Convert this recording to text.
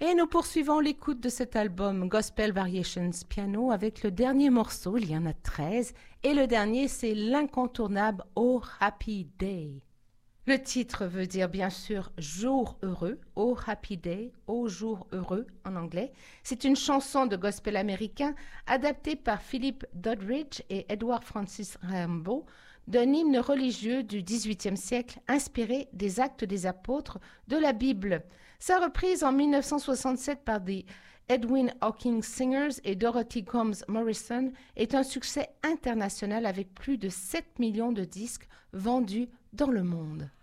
Et nous poursuivons l'écoute de cet album Gospel Variations Piano avec le dernier morceau, il y en a 13, et le dernier c'est l'incontournable Oh Happy Day. Le titre veut dire bien sûr jour heureux, Oh Happy Day, Oh jour heureux en anglais. C'est une chanson de gospel américain adaptée par Philip Doddridge et Edward Francis Rambo d'un hymne religieux du XVIIIe siècle inspiré des Actes des Apôtres de la Bible. Sa reprise en 1967 par des Edwin Hawkins Singers et Dorothy Combs Morrison est un succès international avec plus de 7 millions de disques vendus dans le monde.